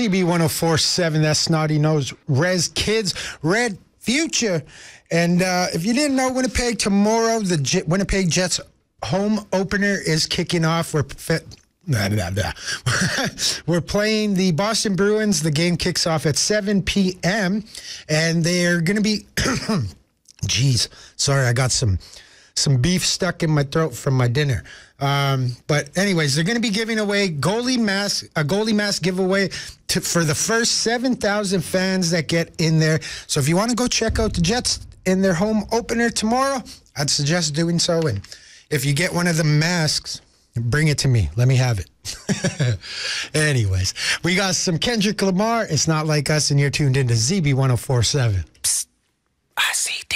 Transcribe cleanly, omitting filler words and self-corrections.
ZB1047, that's Snotty Nose, Rez Kids, Red Future. And if you didn't know, Winnipeg tomorrow, the Winnipeg Jets home opener is kicking off. We're playing the Boston Bruins. The game kicks off at 7 p.m. And they're going to be... Jeez, sorry, I got some beef stuck in my throat from my dinner. But anyways, they're going to be giving away a goalie mask giveaway for the first 7,000 fans that get in there. So if you want to go check out the Jets in their home opener tomorrow, I'd suggest doing so. And if you get one of the masks, bring it to me. Let me have it. Anyways, we got some Kendrick Lamar. It's Not Like Us, and you're tuned into ZB1047. Psst, I see